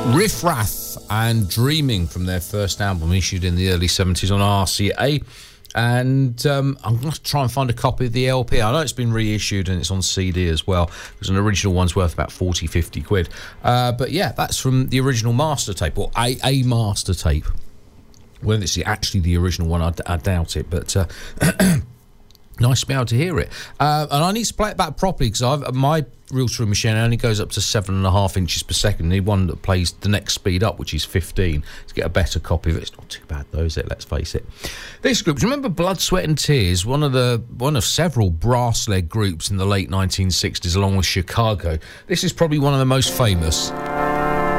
Riff Raff and Dreaming from their first album issued in the early 70s on RCA. And I'm going to try and find a copy of the LP. I know it's been reissued and it's on CD as well, because an original one's worth about 40, 50 quid. But yeah, that's from the original master tape, or a master tape. Whether it's actually the original one, I doubt it, but nice to be able to hear it. And I need to play it back properly, because my reel-to-reel machine only goes up to 7.5 inches per second. I need one that plays the next speed up, which is 15, to get a better copy of it. It's not too bad though, is it? Let's face it. This group, do you remember Blood, Sweat and Tears? One of several brass-led groups in the late 1960s, along with Chicago. This is probably one of the most famous.